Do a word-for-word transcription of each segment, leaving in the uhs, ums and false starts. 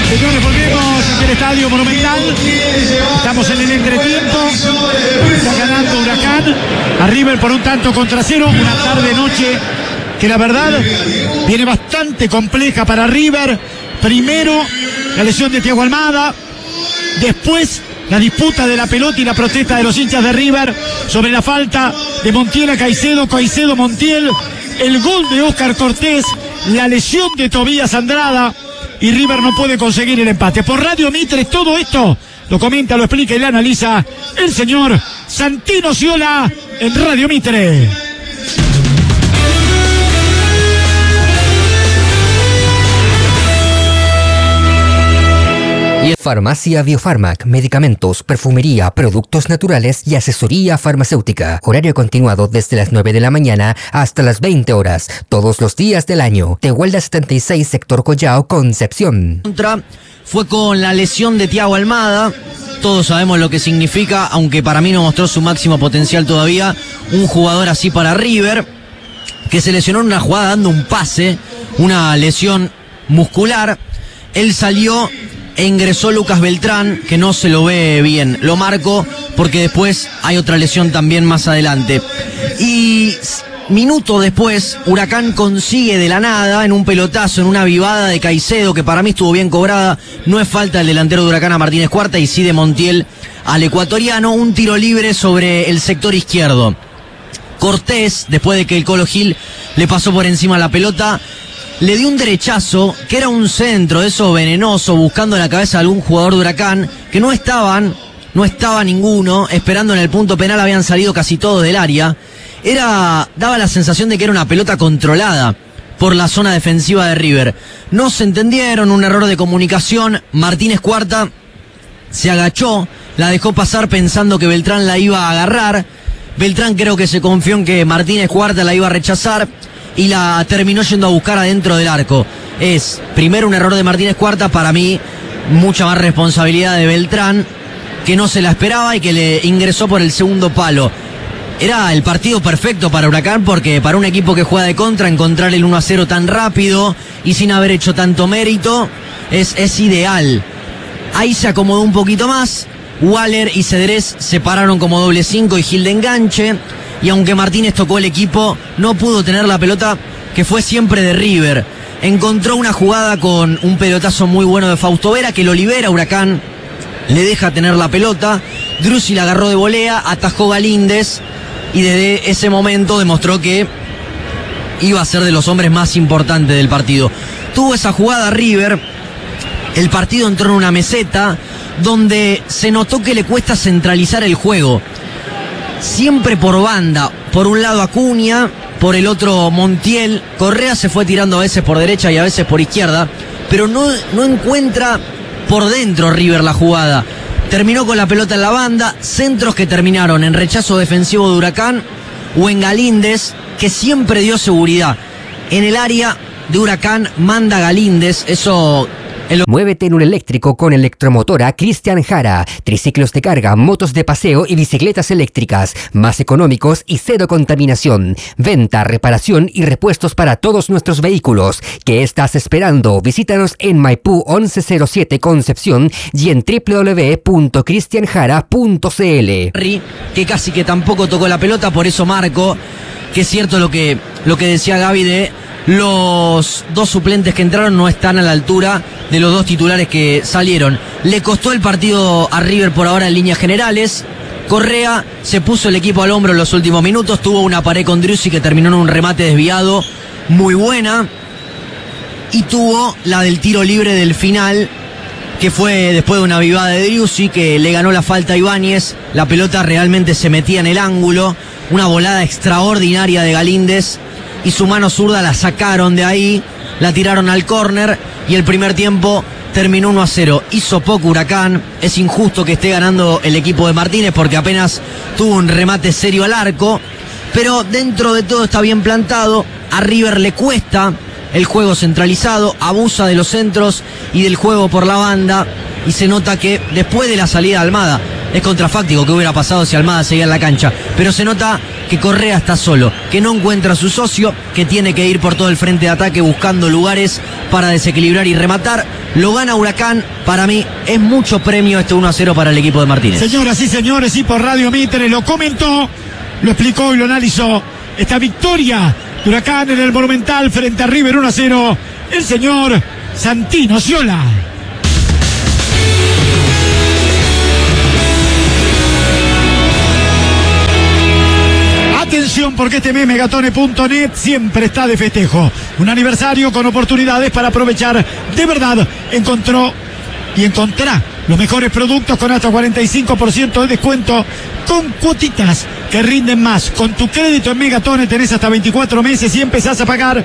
Señores, volvemos en el Estadio Monumental. Estamos en el entretiempo. Está ganando Huracán a River por un tanto contra cero. Una tarde-noche que la verdad viene bastante compleja para River. Primero, la lesión de Thiago Almada. Después, la disputa de la pelota y la protesta de los hinchas de River sobre la falta de Montiel a Caicedo. Caicedo, Montiel. El gol de Óscar Cortés. La lesión de Tobías Andrada. Y River no puede conseguir el empate. Por Radio Mitre, todo esto lo comenta, lo explica y lo analiza el señor Santino Sciola en Radio Mitre. Farmacia Biofarmac, medicamentos, perfumería, productos naturales y asesoría farmacéutica. Horario continuado desde las nueve de la mañana hasta las veinte horas, todos los días del año. Tehuelda setenta y seis, sector Collao, Concepción. Contra fue con la lesión de Thiago Almada. Todos sabemos lo que significa, aunque para mí no mostró su máximo potencial todavía. Un jugador así para River, que se lesionó en una jugada dando un pase, una lesión muscular. Él salió e ingresó Lucas Beltrán, que no se lo ve bien. Lo marco porque después hay otra lesión también más adelante. Y minuto después, Huracán consigue de la nada, en un pelotazo, en una vivada de Caicedo, que para mí estuvo bien cobrada. No es falta del delantero de Huracán a Martínez Cuarta, y sí de Montiel al ecuatoriano. Un tiro libre sobre el sector izquierdo. Cortés, después de que el Colo Gil le pasó por encima la pelota, le dio un derechazo, que era un centro, eso venenoso, buscando la cabeza de algún jugador de Huracán, que no estaban, no estaba ninguno, esperando en el punto penal, habían salido casi todos del área. Era, daba la sensación de que era una pelota controlada por la zona defensiva de River. No se entendieron, un error de comunicación. Martínez Cuarta se agachó, la dejó pasar pensando que Beltrán la iba a agarrar. Beltrán creo que se confió en que Martínez Cuarta la iba a rechazar y la terminó yendo a buscar adentro del arco. Es primero un error de Martínez Cuarta, para mí mucha más responsabilidad de Beltrán, que no se la esperaba y que le ingresó por el segundo palo. Era el partido perfecto para Huracán, porque para un equipo que juega de contra, encontrar el uno a cero tan rápido y sin haber hecho tanto mérito es, es ideal. Ahí se acomodó un poquito más. Waller y Cedrés se pararon como doble cinco y Gil de enganche. Y aunque Martínez tocó el equipo, no pudo tener la pelota, que fue siempre de River. Encontró una jugada con un pelotazo muy bueno de Fausto Vera, que lo libera Huracán, le deja tener la pelota. Drussi la agarró de volea, atajó Galíndez, y desde ese momento demostró que iba a ser de los hombres más importantes del partido. Tuvo esa jugada River, el partido entró en una meseta donde se notó que le cuesta centralizar el juego. Siempre por banda, por un lado Acuña, por el otro Montiel. Correa se fue tirando a veces por derecha y a veces por izquierda, pero no, no encuentra por dentro River la jugada. Terminó con la pelota en la banda, centros que terminaron en rechazo defensivo de Huracán o en Galíndez, que siempre dio seguridad. En el área de Huracán manda Galíndez, eso... El... Muévete en un eléctrico con Electromotora Cristian Jara. Triciclos de carga, motos de paseo y bicicletas eléctricas. Más económicos y cero contaminación. Venta, reparación y repuestos para todos nuestros vehículos. ¿Qué estás esperando? Visítanos en Maipú once cero siete Concepción y en doble u doble u doble u punto cristian jara punto c l. Que casi que tampoco tocó la pelota, por eso marco. Que es cierto lo que, lo que decía Gaby de... Los dos suplentes que entraron no están a la altura de los dos titulares que salieron. Le costó el partido a River por ahora en líneas generales. Correa se puso el equipo al hombro en los últimos minutos. Tuvo una pared con Drussi que terminó en un remate desviado muy buena. Y tuvo la del tiro libre del final, que fue después de una vivada de Drussi, que le ganó la falta a Ibáñez. La pelota realmente se metía en el ángulo. Una volada extraordinaria de Galíndez. Y su mano zurda la sacaron de ahí, la tiraron al córner y el primer tiempo terminó uno a cero. Hizo poco Huracán, es injusto que esté ganando el equipo de Martínez porque apenas tuvo un remate serio al arco, pero dentro de todo está bien plantado. A River le cuesta el juego centralizado, abusa de los centros y del juego por la banda, y se nota que después de la salida de Almada, es contrafáctico qué hubiera pasado si Almada seguía en la cancha, pero se nota que Correa está solo, que no encuentra a su socio, que tiene que ir por todo el frente de ataque buscando lugares para desequilibrar y rematar. Lo gana Huracán, para mí es mucho premio este uno a cero para el equipo de Martínez. Señoras y señores, y por Radio Mitre lo comentó, lo explicó y lo analizó. Esta victoria de Huracán en el Monumental frente a River uno a cero, el señor Santino Sciola. Atención, porque este mes megatone punto net siempre está de festejo. Un aniversario con oportunidades para aprovechar. De verdad, encontró y encontrará los mejores productos con hasta cuarenta y cinco por ciento de descuento, con cuotitas que rinden más. Con tu crédito en Megatone tenés hasta veinticuatro meses y empezás a pagar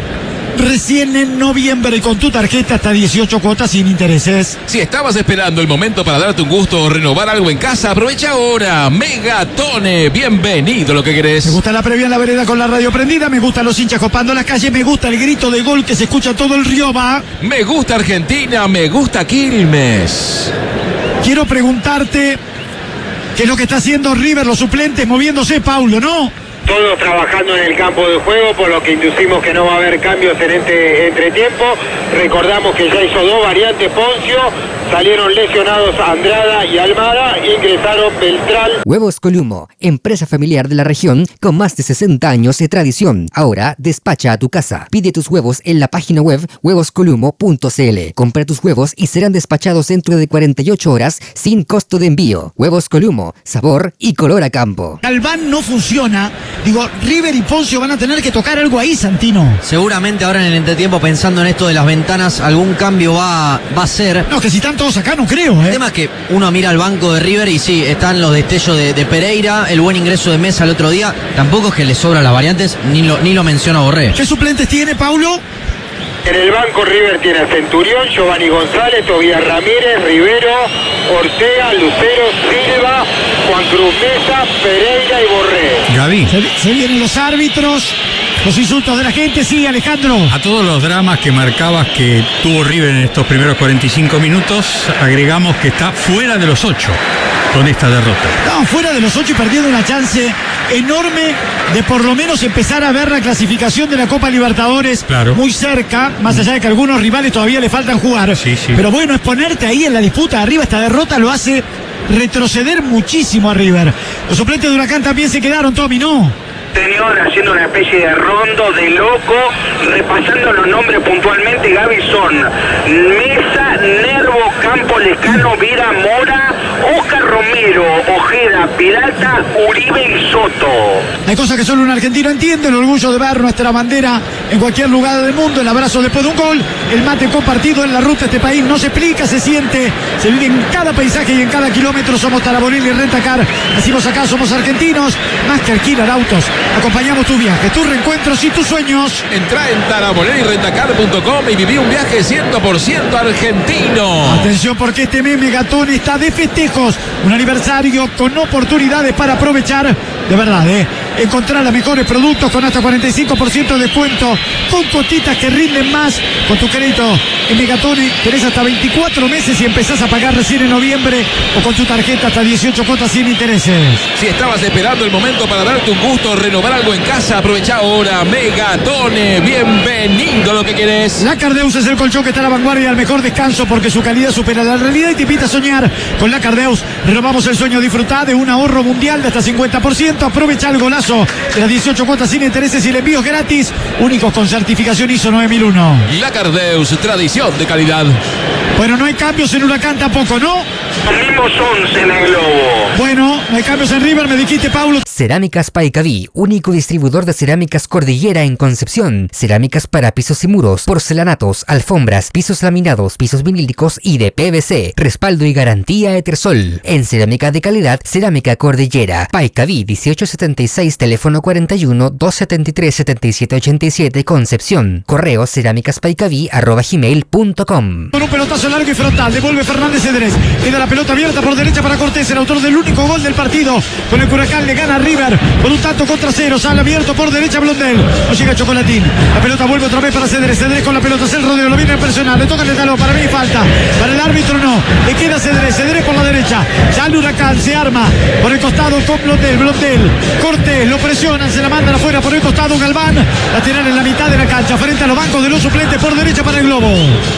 recién en noviembre, y con tu tarjeta hasta dieciocho cuotas sin intereses. Si estabas esperando el momento para darte un gusto o renovar algo en casa, aprovecha ahora. Megatone, bienvenido lo que querés. Me gusta la previa en la vereda con la radio prendida, me gustan los hinchas copando las calles, me gusta el grito de gol que se escucha todo el río va. Me gusta Argentina, me gusta Quilmes. Quiero preguntarte qué es lo que está haciendo River, los suplentes moviéndose, Paulo, ¿no? Todos trabajando en el campo de juego, por lo que inducimos que no va a haber cambios en este entretiempo. Recordamos que ya hizo dos variantes Poncio, salieron lesionados Andrada y Almada, ingresaron Beltrán. Huevos Columo, empresa familiar de la región con más de sesenta años de tradición. Ahora despacha a tu casa. Pide tus huevos en la página web huevos columo punto c l. Compra tus huevos y serán despachados dentro de cuarenta y ocho horas sin costo de envío. Huevos Columo, sabor y color a campo. Galván no funciona. Digo, River y Poncio van a tener que tocar algo ahí, Santino. Seguramente ahora en el entretiempo, pensando en esto de las ventanas, algún cambio va, va a ser. No, que si están todos acá no creo, ¿eh? El tema es que uno mira al banco de River y sí, están los destellos de, de Pereira, el buen ingreso de Mesa el otro día. Tampoco es que le sobran las variantes, ni lo, ni lo menciona Borré. ¿Qué suplentes tiene, Paulo? En el banco River tiene a Centurión, Giovanni González, Tobias Ramírez, Rivero, Ortega, Lucero, Silva, Juan Cruz Mesa, Pereira y Borré. Gaby, Se, se vienen los árbitros, los insultos de la gente, sí, Alejandro. a todos los dramas que marcabas que tuvo River en estos primeros cuarenta y cinco minutos, agregamos que está fuera de los ocho con esta derrota. Estaban fuera de los ocho y perdiendo una chance enorme de por lo menos empezar a ver la clasificación de la Copa Libertadores Claro. muy cerca, más allá de que algunos rivales todavía le faltan jugar. Sí, sí. Pero bueno, es ponerte ahí en la disputa arriba. Esta derrota lo hace retroceder muchísimo a River. Los suplentes de Huracán también se quedaron, Tommy, ¿no? Señor, haciendo una especie de rondo de loco, repasando los nombres puntualmente. Gaby, son Mesa, Nervo, Campo Lescano, Vira, Mora, Oscar Romero, Ojeda, Peralta, Uribe y Soto. Hay cosas que solo un argentino entiende: el orgullo de ver nuestra bandera en cualquier lugar del mundo, el abrazo después de un gol, el mate compartido en la ruta de este país. No se explica, se siente, se vive en cada paisaje y en cada kilómetro. Somos Taraboril y Rentacar. Decimos acá, somos argentinos, más que alquilar autos. Acompañamos tu viaje, tus reencuentros y tus sueños. Entra en tarabolera y rentacar punto com y viví un viaje cien por ciento argentino. Atención, porque este mes Megatón está de festejos. Un aniversario con oportunidades para aprovechar. De verdad, ¿eh? Encontrar los mejores productos con hasta cuarenta y cinco por ciento de descuento, con cotitas que rinden más. Con tu crédito en Megatone tenés hasta veinticuatro meses y empezás a pagar recién en noviembre, o con tu tarjeta hasta dieciocho cuotas sin intereses. Si estabas esperando el momento para darte un gusto o renovar algo en casa, aprovecha ahora. Megatone, bienvenido lo que querés. La Cardeus es el colchón que está a la vanguardia del mejor descanso, porque su calidad supera la realidad y te invita a soñar. Con la Cardeus renovamos el sueño. Disfrutá de un ahorro mundial de hasta cincuenta por ciento. Aprovecha el golazo de las dieciocho cuotas sin intereses y el envío gratis, únicos con certificación I S O nueve mil uno. La Cardeus, tradición de calidad. Bueno, no hay cambios en Huracán tampoco, ¿no? Los mismos once en el globo. Bueno, no hay cambios en River, me dijiste, Paulo. Cerámicas Paicaví, único distribuidor de cerámicas Cordillera en Concepción. Cerámicas para pisos y muros, porcelanatos, alfombras, pisos laminados, pisos vinílicos y de P V C. Respaldo y garantía Etersol. En cerámica de calidad, Cerámica Cordillera. Paicaví dieciocho setenta y seis, teléfono cuarenta y uno, doscientos setenta y tres, setenta y siete ochenta y siete, Concepción. Correo cerámicaspaicaví arroba gmail punto com. Con un pelotazo largo y frontal, devuelve Fernández Cedrés. Queda la pelota abierta por derecha para Cortés, el autor del único gol del partido. Con el Huracán le gana a River por un tanto contra cero. Sale abierto por derecha Blondel. No llega Chocolatín. La pelota vuelve otra vez para Cedrés. Cedrés con la pelota, hace el rodeo, lo viene a presionar. Le toca el talón, para mí falta. Para el árbitro no. Le queda Cedrés. Cedrés por la derecha. Ya el Huracán Huracán. Se arma por el costado con Blondel. Blondel, Cortés, lo presionan, se la mandan afuera por el costado Galván. Lateral en la mitad de la cancha, frente a los bancos de los suplentes por derecha para el Globo.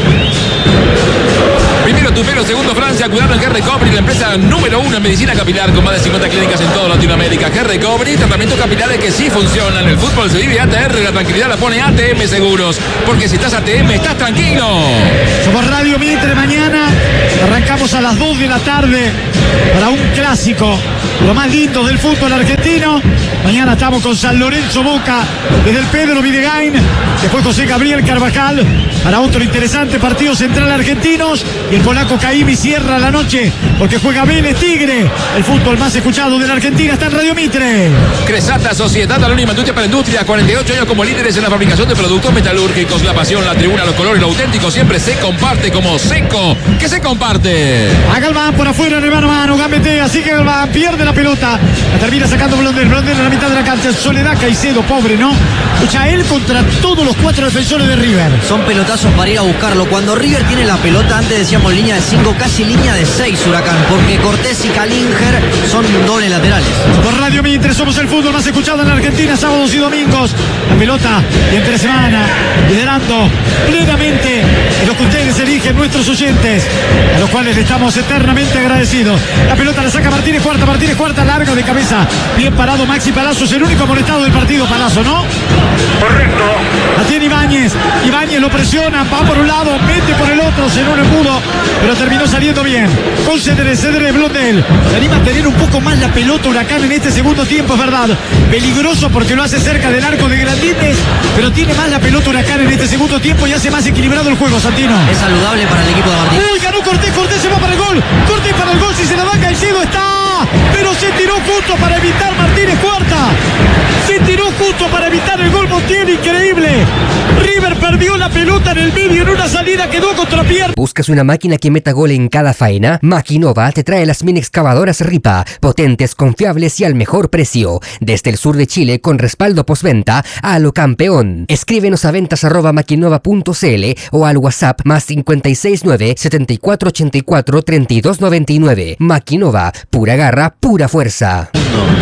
Primero Tupelo, segundo Francia, cuidado en G-Recovery, la empresa número uno en medicina capilar con más de cincuenta clínicas en toda Latinoamérica. G-Recovery, tratamientos capilares que sí funcionan. El fútbol se vive A T R, la tranquilidad la pone A T M Seguros, porque si estás A T M estás tranquilo. Somos Radio Mitre mañana, arrancamos a las dos de la tarde para un clásico, lo más lindo del fútbol argentino. Mañana estamos con San Lorenzo Boca, desde el Pedro Videgain, después José Gabriel Carvajal, para otro interesante partido central argentinos, y el polaco Caimi cierra la noche, porque juega Vélez Tigre. El fútbol más escuchado de la Argentina está en Radio Mitre. Cresata, Sociedad Anónima Industria para Industria, cuarenta y ocho años como líderes en la fabricación de productos metalúrgicos. La pasión, la tribuna, los colores, lo auténtico siempre se comparte como Seco, que se comparte. A Galván por afuera en el mano a mano, gambetea, sigue Galván, pierde la pelota, la termina sacando Blondel. Blondel en la mitad de la cancha, Soledad Caicedo, pobre, ¿no? Escucha, él contra todos los cuatro defensores de River. Son pelotazos para ir a buscarlo. Cuando River tiene la pelota, antes decíamos línea de cinco, casi línea de seis Huracán, porque Cortés y Kalinger son dobles laterales. Por Radio Mitre somos el fútbol más escuchado en la Argentina, sábados y domingos. La pelota y entre semana, liderando plenamente en lo que ustedes eligen, nuestros oyentes, a los cuales le estamos eternamente agradecidos. La pelota la saca Martínez Cuarta, Martínez Cuarta, larga de cabeza, bien parado Maxi Palazzo, es el único amonestado del partido, Palazzo, ¿no? Correcto. La tiene Ibáñez, Ibáñez lo presiona, va por un lado, mete por el otro, se no le pudo, pero terminó saliendo bien. Con Cedré, Cedré, Blondel, se anima a tener un poco más la pelota Huracán en este segundo tiempo, es verdad, peligroso porque lo hace cerca del arco de Grandites, pero tiene más la pelota Huracán en este segundo tiempo y hace más equilibrado el juego, Santino. Es saludable para el equipo de Martín. Uy, ganó Cortés, Cortés se va para el gol, Cortés para el gol, si se la da Caicedo está, pero se tiró justo para evitar Martínez Cuarta, se tiró justo para evitar el gol Montiel, increíble. River perdió la pelota en el medio, en una salida quedó contra pierna. ¿Buscas una máquina que meta gol en cada faena? Maquinova te trae las mini excavadoras Ripa, potentes, confiables y al mejor precio. Desde el sur de Chile con respaldo postventa a lo campeón. Escríbenos a ventas arroba maquinova punto cl o al WhatsApp más cinco seis nueve, siete cuatro ocho cuatro, tres dos nueve nueve. Maquinova, pura garra, pura fuerza.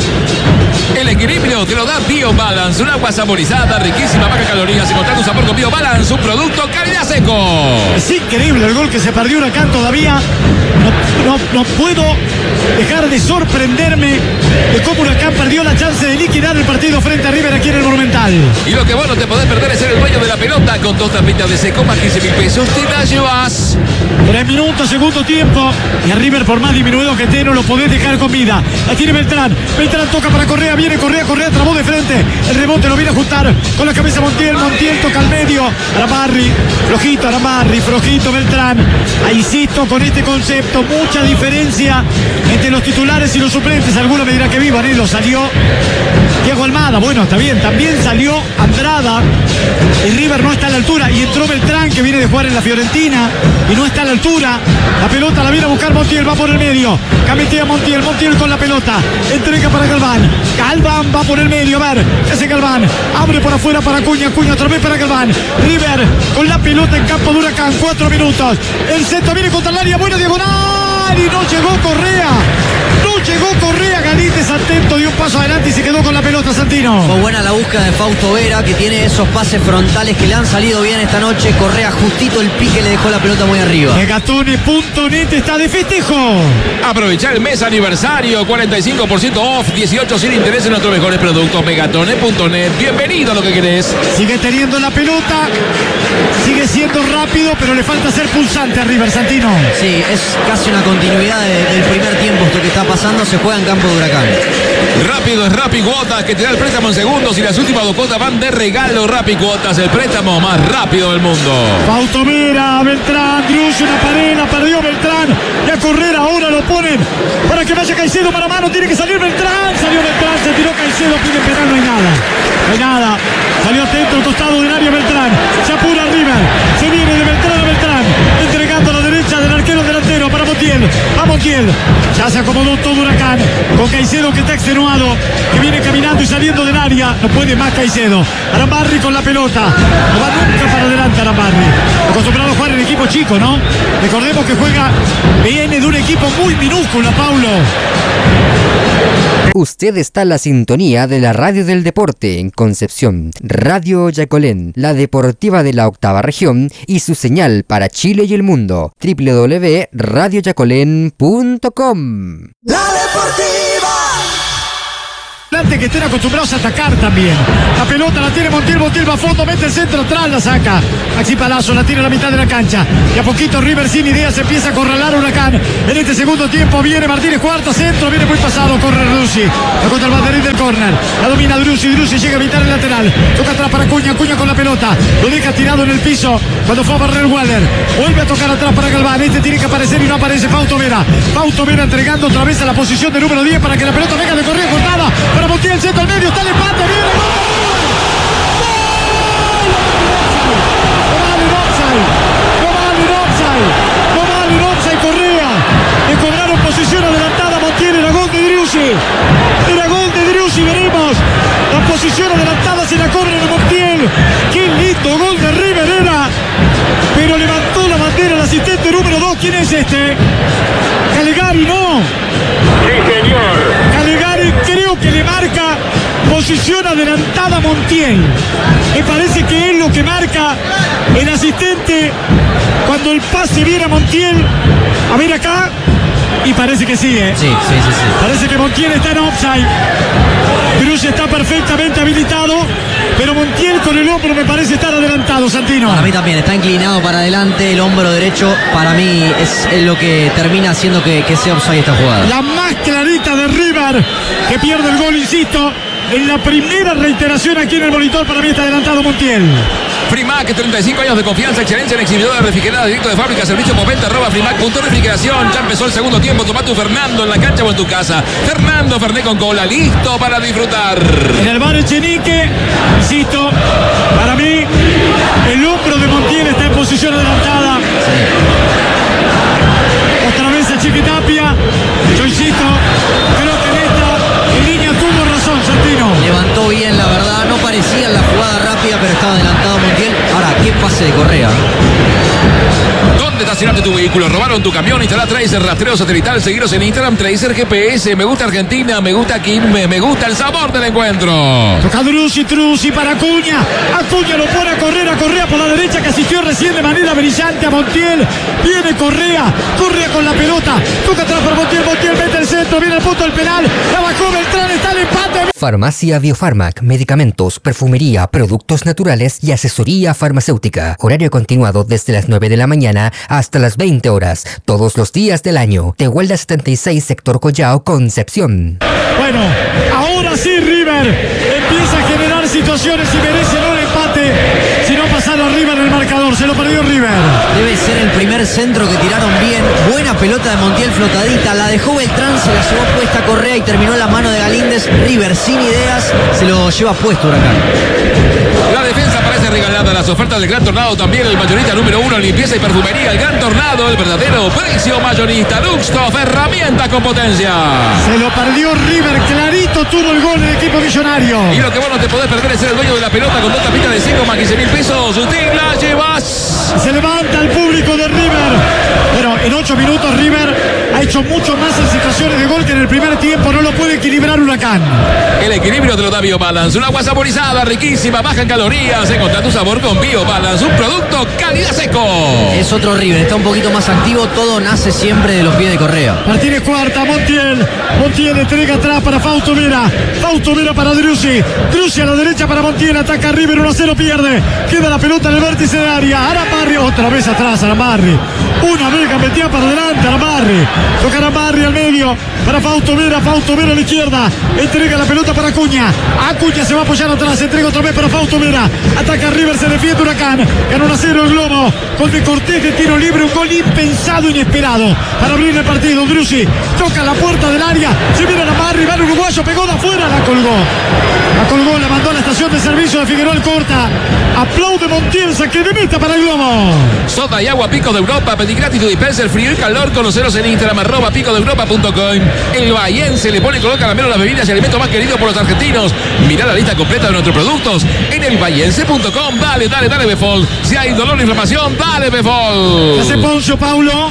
El equilibrio te lo da BioBalance, un agua saborizada, riquísima, baja calorías. Encontrar un sabor con BioBalance, un producto calidad Seco. Es increíble el gol que se perdió Huracán todavía. No, no, no puedo dejar de sorprenderme de cómo Huracán perdió la chance de liquidar el partido frente a River aquí en el Monumental. Y lo que vos no te podés perder es ser el dueño de la pelota. Con dos tapitas de Seco más quince mil pesos te la llevas. Tres minutos, segundo tiempo. Y a River, por más disminuido que esté, no lo podés dejar con vida. La tiene Beltrán. Beltrán toca para Correa. Viene Correa, Correa trabó de frente. El rebote lo viene a ajustar con la cabeza Montiel. Montiel toca al medio. Aramarri. Flojito Aramarri. Flojito Beltrán. Ahí insisto con este concepto. Mucha diferencia entre los titulares y los suplentes. Alguno me dirá que viva, ¿eh? Lo salió Thiago Almada. Bueno, está bien. También salió Andrada. Y River no está a la altura. Y entró Beltrán, que viene de jugar en la Fiorentina. Y no está a la altura. La pelota la viene a buscar Montiel. Va por el medio. Cametea Montiel. Montiel con la pelota. Entrega para Galván. Galván va por el medio. A ver, ¿qué hace Galván? Abre por afuera para Acuña. Acuña otra vez para Galván. River con la pelota en campo de Huracán. Cuatro minutos. El centro viene contra el área. Buena diagonal. Y no llegó Correa. No llegó Correa. Galites atento. Dio un paso adelante y se quedó con la pelota, Santino. Fue buena la búsqueda de Fausto Vera, que tiene esos pases frontales que le han salido bien esta noche. Correa justito el pique, le dejó la pelota muy arriba. Megatone punto net está de festejo. Aprovechar el mes aniversario, cuarenta y cinco por ciento off, dieciocho sin interés en nuestros mejores productos. Megatone punto net, bienvenido a lo que querés. Sigue teniendo la pelota, sigue siendo rápido, pero le falta ser pulsante a River, Santino. Sí, es casi una continuidad de, del primer tiempo esto que está pasando. Se juega en campo de Huracán. Rápido es Rappi Cuotas, que te da el préstamo en segundos y las últimas dos cuotas van de regalo. Rappi Cuotas, el préstamo más rápido del mundo. Fausto Vera, Beltrán, Cruz, una pared, la perdió Beltrán. Y a correr ahora lo ponen para que vaya Caicedo para mano. Tiene que salir Beltrán. Salió Beltrán, se tiró Caicedo, pide penal, no hay nada. No hay nada. Salió atento al costado del área Beltrán. Se apura River. Se viene de Beltrán a Beltrán. Entregando a la derecha del arquero delantero para Montiel. Montiel, va Montiel. Ya se acomodó todo Huracán. Con Caicedo que está extenuado, que viene caminando y saliendo del área. No puede más Caicedo. Arambarri con la pelota. No va nunca para adelante Arambarri. Acostumbrado a jugar en equipo chico, ¿no? Recordemos que juega, viene de un equipo muy minúsculo, Paulo. Usted está en la sintonía de la radio del deporte en Concepción, Radio Yacolén, la deportiva de la octava región y su señal para Chile y el mundo, doble u doble u doble u punto radio yacolén punto com. La deportiva. Que estén acostumbrados a atacar también. La pelota la tiene Montiel, Montiel va a fondo, mete el centro atrás, la saca. Maxi Palazzo la tira a la mitad de la cancha. Y a poquito River sin ideas se empieza a acorralar Huracán. En este segundo tiempo viene Martínez, cuarto centro, viene muy pasado, corre Drusi. La contra el banderín del córner. La domina Drusi, Drusi llega a evitar el lateral. Toca atrás para Acuña, Acuña con la pelota. Lo deja tirado en el piso cuando fue a barrer Waller. Vuelve a tocar atrás para Galván. Este tiene que aparecer y no aparece Fausto Vera. Fausto Vera entregando otra vez a la posición de número diez para que la pelota venga de corrida cortada. Para Montiel, centro al medio, está el empate, viene el gol. No vale el offside, no vale el offside, no vale el offside, Correa. Le cobraron posición adelantada, Montiel, era gol de Driussi, era gol de Driussi, veremos. La posición adelantada se la cobran a Montiel. Qué lindo gol de River era, pero levantó la bandera el asistente número dos. ¿Quién es este? Calegari, no. Sí, señor. Calegari creo que le marca posición adelantada a Montiel. Me parece que es lo que marca el asistente cuando el pase viene a Montiel. A ver acá. Y parece que sí, ¿eh? Sí, sí, sí, sí. Parece que Montiel está en offside. Cruz está perfectamente habilitado, pero Montiel con el hombro me parece estar adelantado, Santino. Para mí también, está inclinado para adelante, el hombro derecho, para mí es, es lo que termina haciendo que, que sea offside esta jugada. La más clarita de River, que pierde el gol, insisto, en la primera reiteración aquí en el monitor, para mí está adelantado Montiel. Frimac, treinta y cinco años de confianza, excelencia en exhibidores refrigeradas directo de fábrica, servicio postventa, arroba frimac punto refrigeración. Ya empezó el segundo tiempo, toma tu Fernando en la cancha o en tu casa. Fernando Fernet con cola, listo para disfrutar. En el bar Echenique, insisto, para mí el hombro de Montiel está en posición adelantada. Sí. Otra vez a Chiquitapia, yo insisto, creo que en esta en línea tuvo razón Santino. Levantó bien, la verdad, no parecía la jugada rápida, pero estaba adelantado Montiel. Ahora, qué pase de Correa. ¿Dónde estacionaste tu vehículo? ¿Robaron tu camión? Instalá Tracer, rastreo satelital, seguiros en Instagram, Tracer G P S. Me gusta Argentina, me gusta Quilmes, me gusta el sabor del encuentro. Toca Drusi, Drusi para Acuña. Acuña lo pone a correr, a Correa por la derecha, que asistió recién de manera brillante a Montiel. Viene Correa, Correa con la pelota. Toca atrás para Montiel, Montiel mete el centro, viene el punto del penal. La bajó Beltrán, está el empate. Farmacia Biofarmac, medicamentos, perfumería, productos naturales y asesoría farmacéutica. Horario continuado desde las nueve de la mañana hasta las veinte horas, todos los días del año. Tehuelda setenta y seis, sector Collao, Concepción. Bueno, ahora sí River empieza a generar situaciones y merece no el empate, sino pasar arriba en el marcador. Se lo perdió River. Debe ser el primer centro que tiraron bien. Buena pelota de Montiel flotadita. La dejó Beltrán, se la llevó puesta Correa y terminó en la mano de Galíndez. River sin ideas, se lo lleva puesto Huracán. La defensa parece regalada. Las ofertas del Gran Tornado también. El mayorista número uno en limpieza y perfumería. El Gran Tornado, el verdadero precio mayorista. Luxtoff, herramienta con potencia. Se lo perdió River. Clarito tuvo el gol del equipo millonario. Y lo que vos no te podés perder es ser el dueño de la pelota con dos tapitas de cinco más quince mil pesos. Te la llevas. Se levanta el público de River. Bueno, en ocho minutos River ha hecho mucho más en situaciones de gol que en el primer tiempo. No lo puede equilibrar Huracán. El equilibrio te lo da BioBalance. Una agua saborizada, riquísima, baja en calorías. Encontrá tu sabor con BioBalance. Un producto calidad seco. Es otro River, está un poquito más activo. Todo nace siempre de los pies de Correa. Martínez cuarta, Montiel. Montiel entrega atrás para Fausto Vera. Fausto Vera para Driussi. Driussi a la derecha para Montiel. Ataca River, uno a cero pierde. Queda la pelota en el vértice de área. Arambarri, otra vez atrás Arambarri. Una vez metía para adelante Arambarri. Toca Arambarri al medio para Fausto Vera. Fausto Vera a la izquierda. Entrega la pelota para Acuña. Acuña se va a apoyar atrás. Entrega otra vez para Fausto Vera. Ataca River, se defiende Huracán. Ganó uno a cero el Globo. Gol de Cortés de tiro libre. Un gol impensado, inesperado para abrir el partido. Driussi toca la puerta del área. Se viene Arambarri. Va el uruguayo. Pegó de afuera. La colgó. La colgó. La mandó a la estación de servicio de Figueroa Corta. Aplaude Montiel. Saque de meta para el Globo. Soda y agua Picos de Europa. di gratis tu dispensa el frío y calor. Conoceros en Instagram, arroba pico de europa punto com. El Bahiense le pone color caramelo a las bebidas y alimentos más queridos por los argentinos. Mirá la lista completa de nuestros productos en el bahiense punto com. Dale, dale, dale, Befol. Si hay dolor o inflamación, dale, Befol. ¿Qué hace Poncio, Paulo?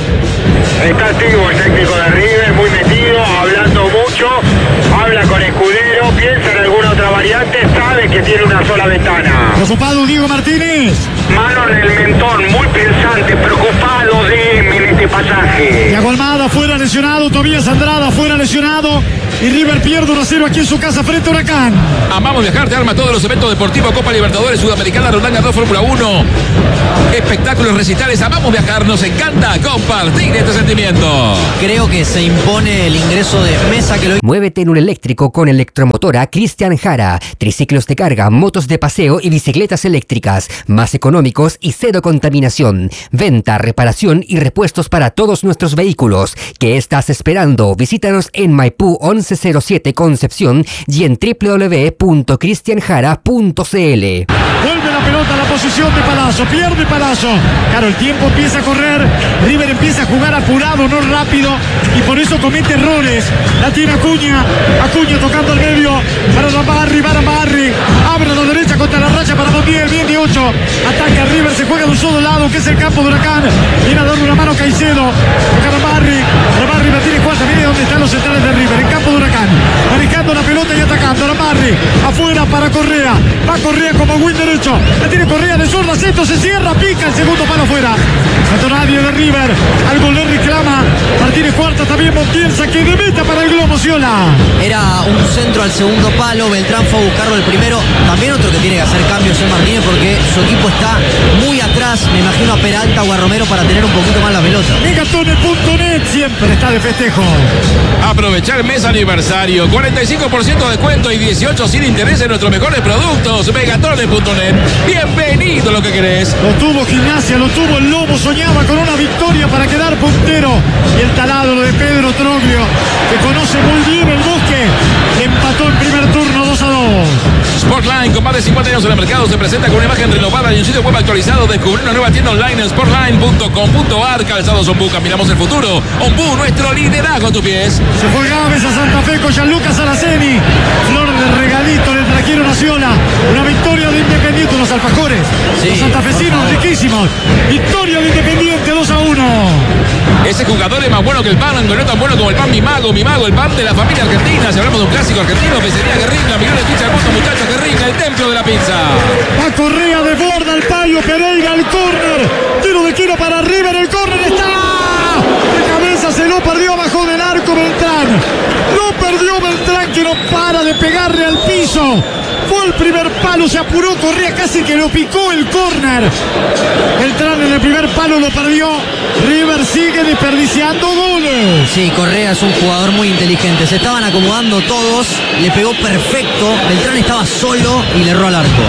Está activo el técnico de River, muy metido, hablando mucho, habla con Escudero, piensa en alguna otra variante, sabe que tiene una sola ventana. Preocupado Diego Martínez. Mano en el mentón, muy pensante, preocupado de en este pasaje. Thiago Almada fuera lesionado, Tobías Andrada fuera lesionado y River pierde uno a cero aquí en su casa frente a Huracán. Amamos viajar, te arma todos los eventos deportivos, Copa Libertadores, Sudamericana, Roland dos, Fórmula uno, espectáculos, recitales. Amamos viajar, nos encanta compartir este sentimiento. Creo que se impone el ingreso de Mesa que lo... Muévete en un eléctrico con Electromotora Cristian Jara. Triciclos de carga, motos de paseo y bicicletas eléctricas. Más económicos y cero contaminación. Venta, reparación y repuestos para todos nuestros vehículos. ¿Qué estás esperando? Visítanos en Maipú once cero siete Concepción y en doble u doble u doble u punto cristian jara punto c l. Vuelve la pelota a la posición de Palazzo, pierde Palazzo. Claro, el tiempo empieza a correr, River empieza a jugar apurado, no rápido, y por eso comete errores. La tiene Acuña, Acuña tocando al medio para Rambarri, para Rambarri, abre a la derecha contra la raya para Montiel, bien de ocho, ataca River, se juega de un solo lado, que es el campo de Huracán, viene a darle una mano Caicedo, toca Rambarri, Rambarri la tiene cuarta, viene donde están los centrales de River, en campo de Huracán, manejando la pelota y atacando, Rambarri, afuera para Correa, va Correa como win derecho, la tiene Correa de zurda, centro, se cierra, pica el segundo palo afuera, no nadie de River, algo le reclama, Martínez cuarta, también Montiel, saque de meta para el Globo Ciola. Era un centro al segundo palo, Beltrán fue a buscarlo el primero, también otro que tiene que hacer cambios es Martínez porque su equipo está muy atrás, me imagino a Peralta o a Romero para tener un poquito más la pelota. Megatone punto net siempre está de festejo. Aprovechar mes aniversario, cuarenta y cinco por ciento de descuento y dieciocho sin interés en nuestros mejores productos. Megatone punto net. Bienvenido lo que querés. Lo tuvo Gimnasia, lo tuvo el Lobo, soñaba con una victoria para quedar puntero. Y el taladro de Pedro Troglio, que conoce muy bien el Bosque, empató en primer turno dos a dos. Sportline, con más de cincuenta años en el mercado, se presenta con una imagen renovada y un sitio web actualizado. Descubrí una nueva tienda online en sportline punto com punto a r. Calzados Ombú, caminamos el futuro. Ombú, nuestro liderazgo a tus pies. Se fue Gávez a Santa Fe con Gianluca Saraceni. Flor de regalito le trajeron a Ciola. Una victoria de Independiente, los alfajores. Sí, los santafesinos riquísimos. Victoria de Independiente dos a uno. Ese jugador es más bueno que el pan, aunque no tan bueno como el pan Mi Mago. Mi Mago, el pan de la familia argentina. Si hablamos de un clásico argentino, pizzería Guerrín, la millones de pizza al gusto, muchachos, Guerrín, el templo de la pizza. Va Correa de borda al palo, Pereira al córner. Tiro de quiero para River, el córner está. De cabeza se lo perdió abajo del arco Beltrán. Lo perdió Beltrán, que no para de pegarle al piso. Fue el primer palo, se apuró, Correa casi que lo picó el córner. Beltrán en el primer palo lo perdió. River sigue desperdiciando goles. Sí, Correa es un jugador muy inteligente. Se estaban acomodando todos, le pegó perfecto. Beltrán estaba solo y le erró al arco.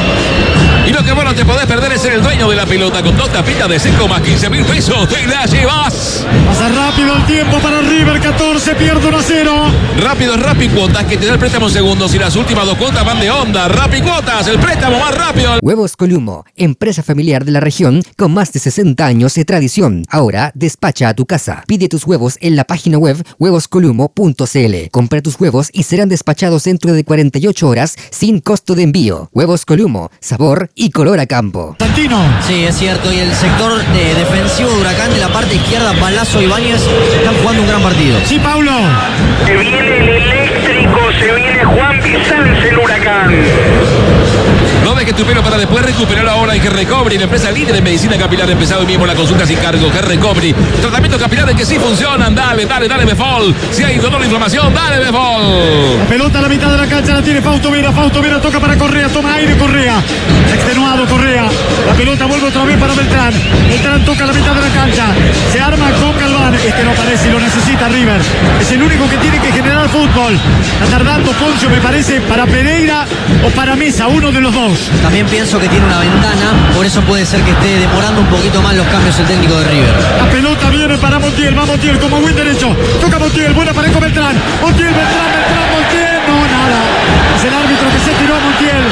Y lo que vos no te podés perder es ser el dueño de la pelota. Con dos tapitas de cinco más quince mil pesos, te la llevas. Pasa rápido el tiempo para River, catorce, pierde uno a cero. Rápido es Rappi Cuotas, que te da el préstamo en segundos y las últimas dos cuotas van de onda. Rappi Cuotas, el préstamo más rápido. Huevos Columo, empresa familiar de la región con más de sesenta años de tradición. Ahora despacha a tu casa. Pide tus huevos en la página web huevos columo punto c l. Compra tus huevos y serán despachados dentro de cuarenta y ocho horas sin costo de envío. Huevos Columo, sabor y color a campo. Santino. Sí, es cierto. Y el sector de defensivo de Huracán de la parte izquierda, Palazzo y Ibáñez, están jugando un gran partido. Sí, Paulo. Se viene el eléctrico, se viene Juan Bizanz, el Huracán. No dejes tu pelo para después recuperarlo ahora en G-Recovery, la empresa líder en medicina capilar. Empezado hoy mismo la consulta sin cargo. G-Recovery, tratamientos capilares que sí funcionan. Dale, dale, dale, Befol. Si hay dolor o inflamación, dale, Befol. La pelota a la mitad de la cancha la tiene Fausto Vera. Fausto Vera toca para Correa, toma aire Correa. Extenuado Correa. La pelota vuelve otra vez para Beltrán. Beltrán toca la mitad de la cancha. Se arma con Galván. Este no aparece y lo necesita River. Es el único que tiene que generar fútbol. Está tardando Poncio, me parece, para Pereira o para Mesa, uno de los dos. También pienso que tiene una ventana, por eso puede ser que esté demorando un poquito más los cambios el técnico de River. La pelota viene para Montiel, va Montiel como buen derecho. Toca Montiel, buena pareja Beltrán. Montiel, Beltrán, Beltrán, Montiel. No, nada. Es el árbitro que se tiró a Montiel.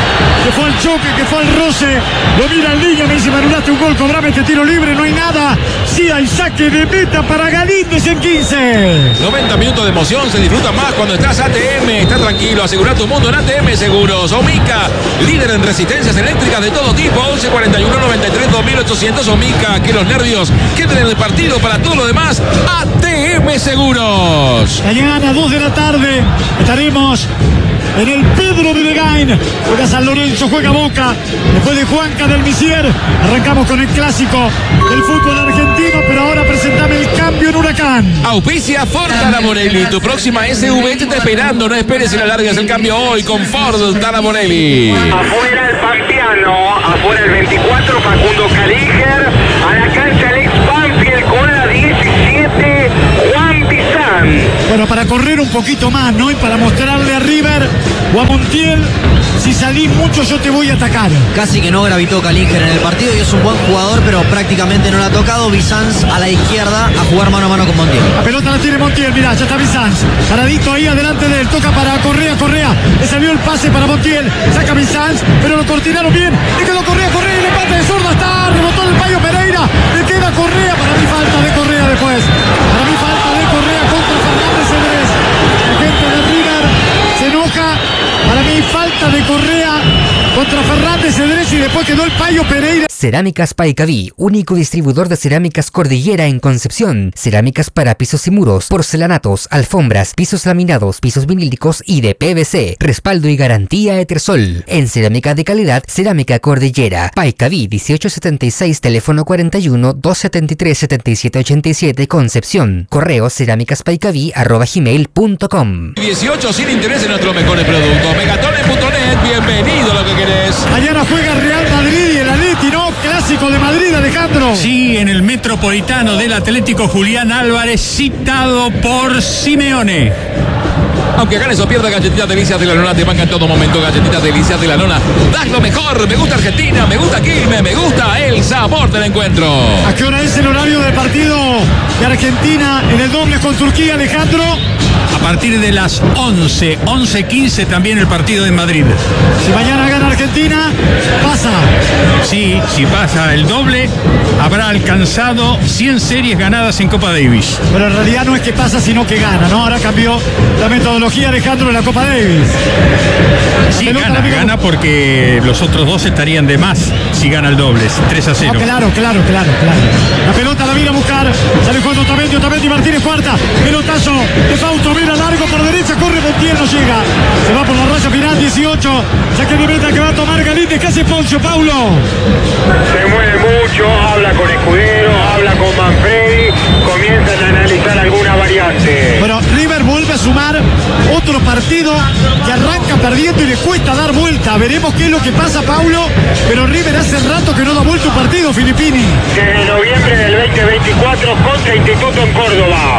que fue al choque, que fue al roce. Lo mira el niño, me dice, me anulaste un gol, cobrame este tiro libre, no hay nada. Sí hay saque de meta para Galíndez en quince. noventa minutos de emoción, se disfruta más cuando estás A T M. Está tranquilo, asegura tu mundo en A T M Seguros. Omica, líder en resistencias eléctricas de todo tipo. once cuarenta y uno noventa y tres dos mil ochocientos. Omica, que los nervios queden en el partido. Para todo lo demás, A T M Seguros. Mañana, dos de la tarde, estaremos en el Pedro de Legain. Juega San Lorenzo, juega Boca. Después de Juanca del Misier, arrancamos con el clásico del fútbol argentino, pero ahora presentame el cambio en Huracán. Auspicia Ford Talamorelli. Tu próxima S U V te está esperando. No esperes y la largas el cambio hoy con Ford Talamorelli. Afuera el Pampeano, afuera el veinticuatro, Facundo Calíger. A la cancha Alex Banfield con la diecisiete, Juan Pizán. Bueno, para correr un poquito más, ¿no? Y para mostrarle a River o a Montiel, si salís mucho yo te voy a atacar. Casi que no gravitó Calíger en el partido y es un buen jugador, pero prácticamente no lo ha tocado. Bizanz a la izquierda a jugar mano a mano con Montiel. La pelota la tiene Montiel, mirá, ya está Bizanz. Paradito ahí adelante de él, toca para Correa, Correa. Le salió el pase para Montiel, saca Bizanz, pero lo cortinaron bien. Le quedó Correa, Correa y el empate de zurda está. Rebotó el Payo Pereira, le queda Correa. Para mí falta de Correa después. Para mí falta de Correa contra Fernández Cedrés. La gente de River se enoja. Para mí falta de Correa contra Fernández Cedrés y después quedó el Payo Pereira. Cerámicas Paicaví, único distribuidor de cerámicas Cordillera en Concepción. Cerámicas para pisos y muros, porcelanatos, alfombras, pisos laminados, pisos vinílicos y de P V C. Respaldo y garantía Etersol. En cerámica de calidad, Cerámica Cordillera. Paicaví dieciocho setenta y seis, teléfono cuarenta y uno, doscientos setenta y tres, setenta y siete ochenta y siete, Concepción. Correo cerámicaspaicaví arroba gmail punto com. dieciocho sin interés en nuestros mejores productos. Megatone punto net, bienvenido a lo que querés. Mañana juega Real Madrid y el Atleti, ¿no? Clásico de Madrid, Alejandro. Sí, en el Metropolitano del Atlético Julián Álvarez, citado por Simeone. Aunque ganes o pierdas, Galletitas Delicias de la Lona te banca en todo momento. Galletitas Delicias de la Lona, das lo mejor. Me gusta Argentina, me gusta Quilmes, me gusta el sabor del encuentro. ¿A qué hora es el horario del partido de Argentina en el doble con Turquía, Alejandro? A partir de las once, once quince también el partido de Madrid. Si mañana gana Argentina, pasa. Sí, si pasa el doble, habrá alcanzado cien series ganadas en Copa Davis. Pero en realidad no es que pasa, sino que gana, ¿no? Ahora cambió la metodología, Alejandro, en la Copa Davis. Sí, gana, gana porque los otros dos estarían de más si gana el doble, tres a cero. Oh, claro, claro, claro, claro. La pelota la viene a buscar, sale jugando Otamendi, Otamendi Martínez cuarta, pelotazo de Fausto, mira largo por derecha, corre Montiel, no llega. Se va por la raya final, dieciocho, saque de meta que va a tomar Galíndez, ¿qué hace Poncio, Paulo? Se mueve mucho, habla con Escudero, habla con Manfredi, comienzan a analizar alguna variante. Bueno, River vuelve a sumar otro partido que arranca perdiendo y le cuesta dar vuelta. Veremos qué es lo que pasa, Paulo, pero River hace rato que no da vuelta un partido, Filippini. Desde noviembre del veinte veinticuatro contra Instituto en Córdoba.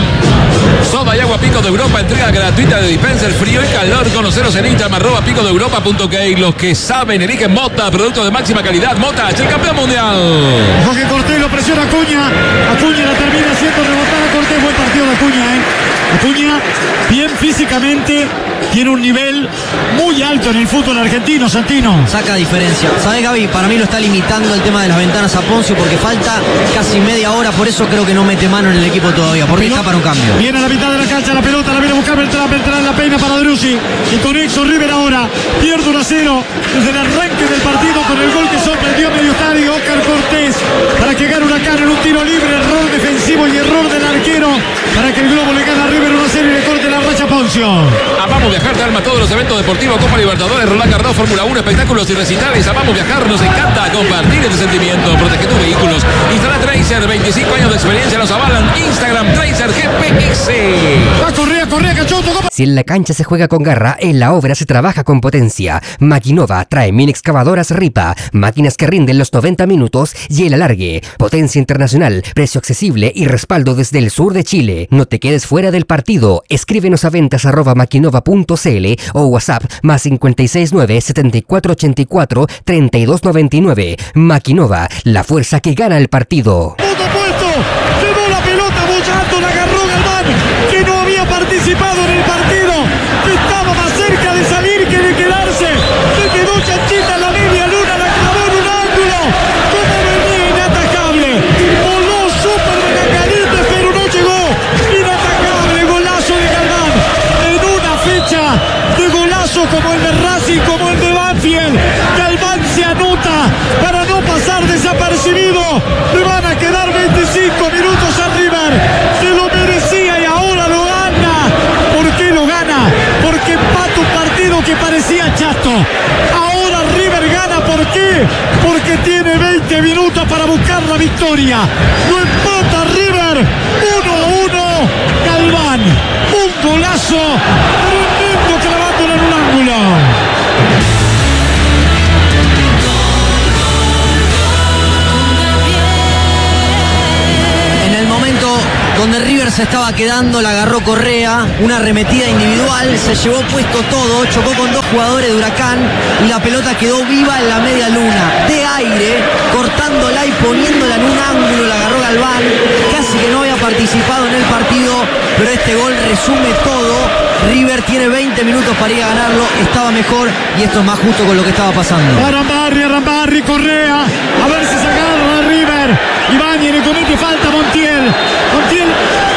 Soda y agua Pico de Europa, entrega gratuita de dispenser, frío y calor. Conoceros en Instagram, arroba pico de europa punto k. Los que saben eligen Mota, producto de máxima calidad. Mota, el campeón mundial. Jorge Cortés lo presiona Acuña. Acuña la termina haciendo rebotar a Cortés. Buen partido de Acuña, ¿eh? Acuña, bien físicamente, tiene un nivel muy alto en el fútbol argentino, Santino. Saca diferencia. ¿Sabés, Gaby? Para mí lo está limitando el tema de las ventanas a Poncio porque falta casi media hora, por eso creo que no mete mano en el equipo todavía, porque está para un cambio. Viene a la mitad de la cancha, la pelota la viene a buscar Beltrán, Beltrán la peina para Drussi. Y con Exo River ahora pierde uno a cero desde el arranque del partido con el gol que sorprendió a medio estadio. Oscar Cortés para que gane Huracán en un tiro libre, error defensivo y error del arquero para que el Globo le gane a River uno a cero y le corte la racha a Poncio. Amamos viajar, te arma todos los eventos deportivos, Copa Libertadores, Roland Garros, Fórmula uno, espectáculos y recitales. Amamos viajar, nos encanta compartir este sentimiento. Protege tus vehículos. Instala Tracer, veinticinco años de experiencia nos avalan. Instagram Tracer G P S. Va Correa, Correa, Cachoto. ¿Cómo? Si en la cancha se juega con garra, en la obra se trabaja con potencia. Maquinova trae mini excavadoras Ripa, máquinas que rinden los noventa minutos y el alargue. Potencia internacional, precio accesible y respaldo desde el sur de Chile. No te quedes fuera del partido. Escríbenos a ventas arroba maquinova punto cl o WhatsApp más cinco seis nueve, siete cuatro ocho cuatro, tres dos nueve nueve. Maquinova, la fuerza que gana el partido. Punto puesto, llevó la pelota bollando, la agarró Galván, que no había participado en el partido, que estaba más cerca de salir que de quedarse, se quedó Chanchito. Correa. Lo empata River. uno a uno. Galván. Un golazo. Tremendo clavándolo en un ángulo. Donde River se estaba quedando, la agarró Correa, una arremetida individual, se llevó puesto todo, chocó con dos jugadores de Huracán y la pelota quedó viva en la media luna, de aire, cortándola y poniéndola en un ángulo, la agarró Galván, casi que no había participado en el partido, pero este gol resume todo. River tiene veinte minutos para ir a ganarlo, estaba mejor y esto es más justo con lo que estaba pasando. Arambarri, Arambarri, Correa, a ver si se agarra a River. Ibáñez le comete falta a Montiel. Montiel,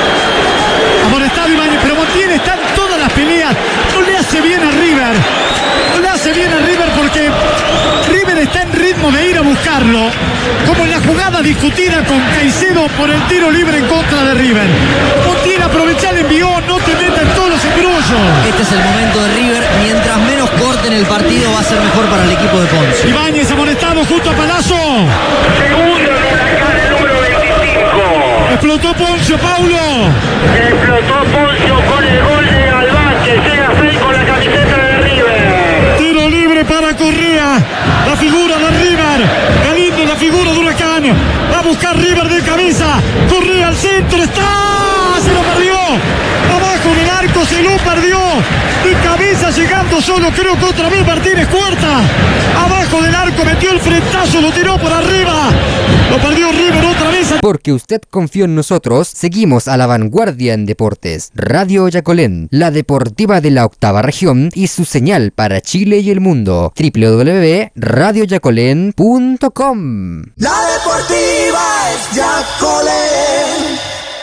amonestado Ibáñez, pero Montiel está en todas las peleas. No le hace bien a River. No le hace bien a River porque River está en ritmo de ir a buscarlo. Como en la jugada discutida con Caicedo por el tiro libre en contra de River. Montiel, aprovecha el envío, no te metas en todos los embrollos. Este es el momento de River. Mientras menos corten el partido va a ser mejor para el equipo de Ponce. Ibáñez amonestado junto a Palazzo. Segundo en Huracán, el número veinticinco. Explotó Poncio, Paulo. Explotó Poncio con el gol de Galván, que llega a seis con la camiseta de River. Tiro libre para Correa. La figura de River. Galindo, la figura de Huracán. Va a buscar River de cabeza. Correa al centro. Está. Se lo perdió. Abajo del arco se lo perdió. De cabeza llegando solo, creo que otra vez Martínez Cuarta. Abajo del arco metió el frentazo, lo tiró por arriba. Lo perdió River otra vez. Porque usted confió en nosotros, seguimos a la vanguardia en deportes. Radio Yacolén, la deportiva de la octava región y su señal para Chile y el mundo. doble u doble u doble u punto radio yacolén punto com. La deportiva es Yacolén.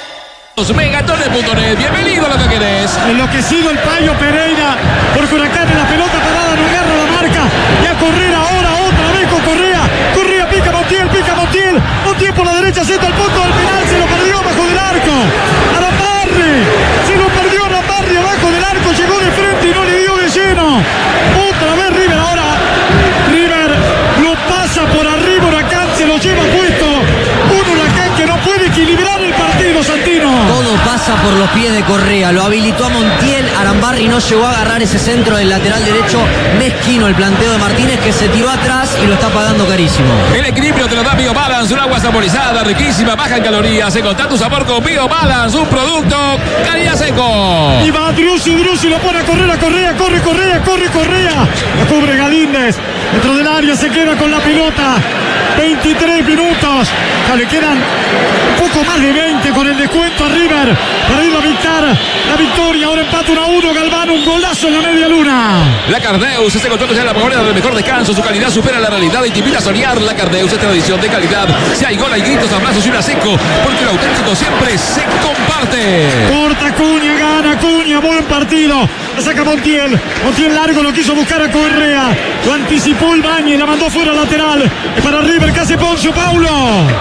Megatones punto net, bienvenido a lo que querés. Enloquecido el Payo Pereira por Huracán en la pelota parada, no agarra la marca. Y a correr ahora otra vez con Correa. Correa pica Montiel, pica Montiel. Montiel por la derecha, acepta el punto del penal, se lo perdió bajo del arco. Arambarri, se lo perdió Arambarri abajo del arco, llegó de frente y no le dio de lleno. Otra vez River ahora. River lo pasa por arriba, Huracán se lo lleva puesto. Un Huracán que no puede equilibrar el partido, Santino. Todo pasa por los pies de Correa, lo habilitó a Montiel, Arambarri no llegó a agarrar ese centro del lateral derecho, mezquino el planteo de Martínez que se tiró atrás y lo está pagando carísimo. El equilibrio te lo da BioBalance, un agua saborizada, riquísima, baja en calorías. Encontrá tu sabor con BioBalance, un producto calidad seco. Y va Driussi, Driussi lo pone a correr a Correa, corre Correa, corre Correa. Lo cubre Galíndez, dentro del área se queda con la pelota. veintitrés minutos, ya le quedan un poco más de veinte con el descuento a River para ir a dictar la victoria. Ahora empata uno a uno, Galván, un golazo en la media luna. La Cardeus, ese contrato ya la moneda del mejor descanso, su calidad supera la realidad y te invita a soñar. La Cardeus es tradición de calidad. Si hay gol, hay gritos, abrazos y una seco, porque el auténtico siempre se comparte. Corta Cuña, gana Cuña, buen partido. La saca Montiel, Montiel largo, lo quiso buscar a Correa, lo anticipó Ibáñez, la mandó fuera lateral. Es para River, que hace Poncio, Paulo.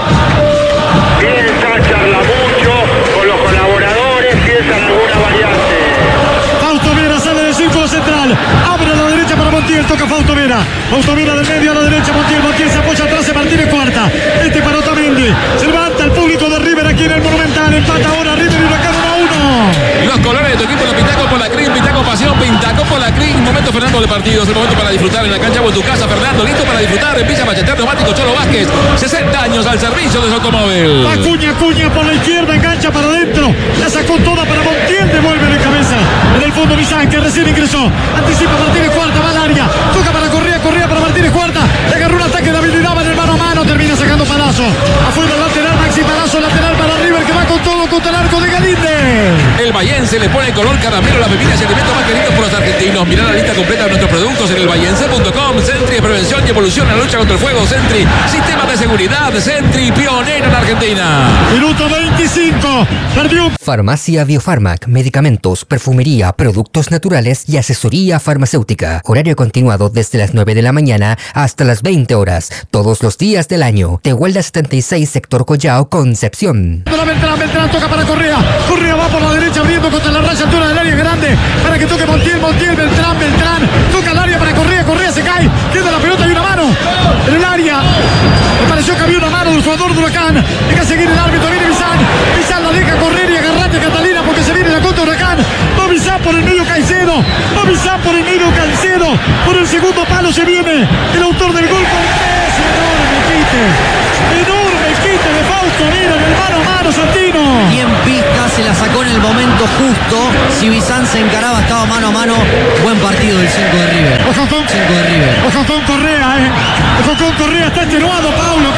Piensa, charla mucho con los colaboradores, piensa en alguna variante. Fausto Vera sale del círculo central, abre a la derecha para Montiel, toca Fausto Vera. Fausto Vera del medio a la derecha, Montiel, Montiel se apoya atrás de Martínez Cuarta. Este para Otamendi, se levanta el público de River aquí en el Monumental, empata ahora River y Huracán uno a uno. Los colores de tu equipo, la Pintaco por la Crin, Pintaco Pasión, Pintaco por la Crin. Momento Fernando de partido, es el momento para disfrutar en la cancha o en tu casa. Fernando, listo para disfrutar en Villa Macheter, neumático Cholo Vázquez. sesenta años al servicio de su automóvil. Acuña, Acuña por la izquierda, engancha para adentro. La sacó toda para Montiel, devuelve de cabeza. En el fondo Bizán, que recién ingresó. Anticipa Martínez Cuarta, va al área. Toca para Correa, Correa para Martínez Cuarta. Le agarró un ataque de habilidad, va en el mano a mano. Termina sacando Palazzo. Afuera el lateral, Maxi Palazzo, lateral para River, que va con todo contra el arco de Galíndez. El Bahiense le pone color caramelo a las bebidas y alimentos más queridos por los argentinos. Mirá la lista completa de nuestros productos en el bahiense punto com. Sentry de prevención y evolución en la lucha contra el fuego. Sentry, sistema de seguridad. Sentry, pionero en Argentina. Minuto veinticinco. Perdió. Farmacia Biofarmac, medicamentos, perfumería, productos naturales y asesoría farmacéutica. Horario continuado desde las nueve de la mañana hasta las veinte horas, todos los días del año. Tehuelda setenta y seis, sector Collao, Concepción. Beltrán, Beltrán toca para Correa. Correa va por la derecha abriendo contra la raya altura del área grande para que toque Montiel, Montiel, Beltrán, Beltrán. Toca el área para Correa, Correa se cae. Queda la pelota y una mano en el área. Me pareció que había una mano de jugador de Huracán. Deja seguir el árbitro, viene Bizán. Bizán la deja correr y agarrate, Catalina, porque se viene la contra Huracán. Va Bizán por el medio, Caicedo. Va Bizán por el medio, Caicedo. Por el segundo palo se viene el autor del gol con tres. Enorme quite. Enorme quite de Fausto Vera en el mano a mano, Santino. Bien pista, se la sacó en el momento justo. Si Bizán se encaraba, estaba mano a mano. Buen partido del cinco de River. Ojo con, cinco de River. Ojo con Correa, eh. Ojo con Correa, está extenuado, Paulo.